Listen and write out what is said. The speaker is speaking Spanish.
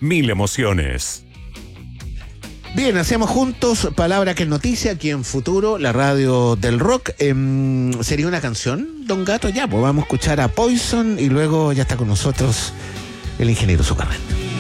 mil emociones. Bien, hacemos juntos Palabra que es Noticia, aquí en Futuro, la radio del rock. ¿Sería una canción, Don Gato? Ya, pues vamos a escuchar a Poison y luego ya está con nosotros el ingeniero Zuccarelli.